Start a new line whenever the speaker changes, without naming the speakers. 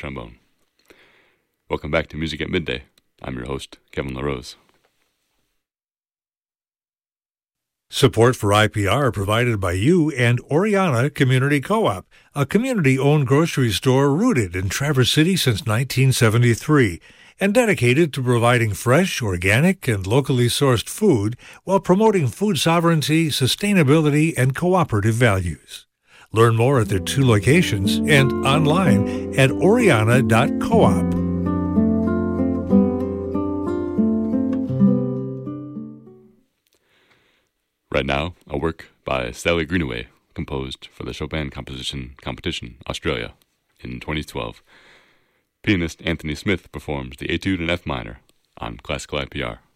trombone. Welcome back to Music at Midday. I'm your host, Kevin LaRose.
Support for IPR provided by you and Oriana Community Co-op, a community-owned grocery store rooted in Traverse City since 1973 and dedicated to providing fresh, organic, and locally sourced food while promoting food sovereignty, sustainability, and cooperative values. Learn more at their 2 locations and online at oriana.coop.
Right now, a work by Sally Greenaway, composed for the Chopin Composition Competition, Australia, in 2012. Pianist Anthony Smith performs the Etude in F minor on Classical IPR.